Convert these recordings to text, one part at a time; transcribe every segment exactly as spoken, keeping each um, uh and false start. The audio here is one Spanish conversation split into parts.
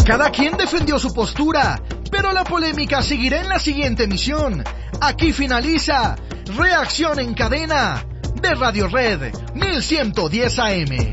Cada quien defendió su postura, pero la polémica seguirá en la siguiente emisión. Aquí finaliza Reacción en Cadena de Radio Red mil ciento diez A M.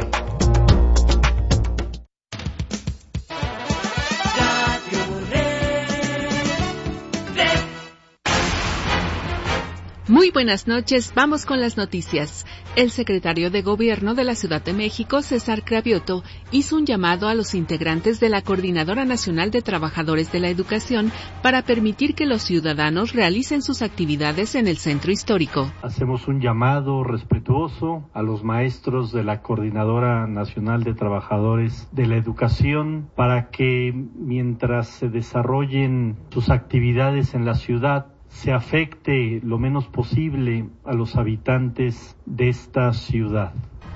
Muy buenas noches, vamos con las noticias. El secretario de Gobierno de la Ciudad de México, César Cravioto, hizo un llamado a los integrantes de la Coordinadora Nacional de Trabajadores de la Educación para permitir que los ciudadanos realicen sus actividades en el centro histórico. Hacemos un llamado respetuoso a los maestros de la Coordinadora Nacional de Trabajadores de la Educación para que mientras se desarrollen sus actividades en la ciudad, se afecte lo menos posible a los habitantes de esta ciudad.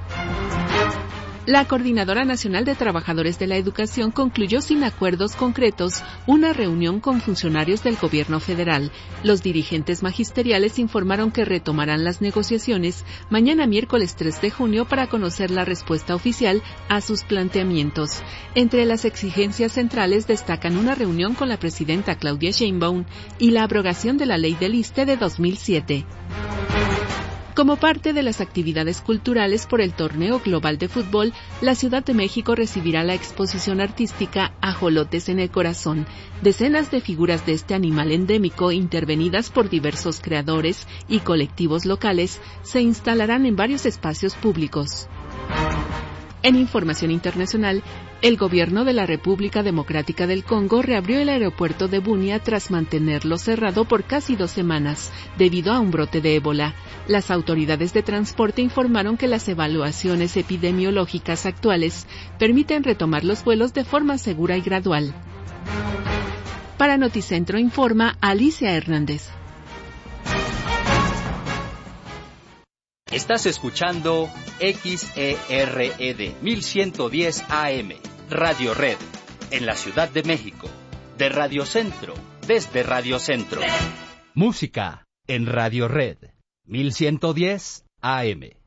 La Coordinadora Nacional de Trabajadores de la Educación concluyó sin acuerdos concretos una reunión con funcionarios del gobierno federal. Los dirigentes magisteriales informaron que retomarán las negociaciones mañana miércoles tres de junio para conocer la respuesta oficial a sus planteamientos. Entre las exigencias centrales destacan una reunión con la presidenta Claudia Sheinbaum y la abrogación de la ley del I S S S T E de dos mil siete. Como parte de las actividades culturales por el Torneo Global de Fútbol, la Ciudad de México recibirá la exposición artística Ajolotes en el Corazón. Decenas de figuras de este animal endémico, intervenidas por diversos creadores y colectivos locales, se instalarán en varios espacios públicos. En información internacional, el gobierno de la República Democrática del Congo reabrió el aeropuerto de Bunia tras mantenerlo cerrado por casi dos semanas, debido a un brote de ébola. Las autoridades de transporte informaron que las evaluaciones epidemiológicas actuales permiten retomar los vuelos de forma segura y gradual. Para Noticentro informa Alicia Hernández. Estás escuchando X E R E D mil ciento diez A M, Radio Red, en la Ciudad de México, de Radio Centro, desde Radio Centro. Música en Radio Red, mil ciento diez A M.